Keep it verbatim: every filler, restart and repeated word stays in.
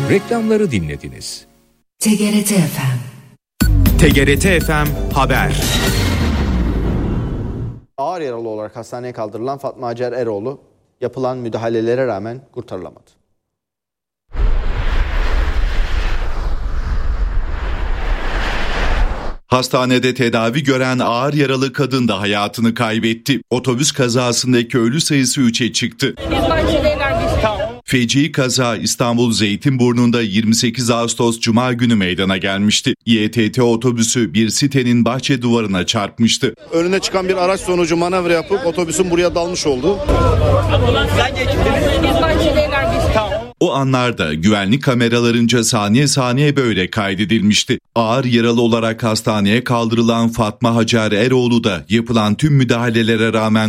Reklamları dinlediniz. T G R T F M. T G R T F M Haber. Ağır yaralı olarak hastaneye kaldırılan Fatma Hacer Eroğlu yapılan müdahalelere rağmen kurtarılamadı. Hastanede tedavi gören ağır yaralı kadın da hayatını kaybetti. Otobüs kazasındaki ölü sayısı üçe çıktı. Feci kaza İstanbul Zeytinburnu'nda yirmi sekiz Ağustos Cuma günü meydana gelmişti. İ E T T otobüsü bir sitenin bahçe duvarına çarpmıştı. Önüne çıkan bir araç sonucu manevra yapıp otobüsün buraya dalmış oldu. O anlarda güvenlik kameralarınca saniye saniye böyle kaydedilmişti. Ağır yaralı olarak hastaneye kaldırılan Fatma Hacer Eroğlu da yapılan tüm müdahalelere rağmen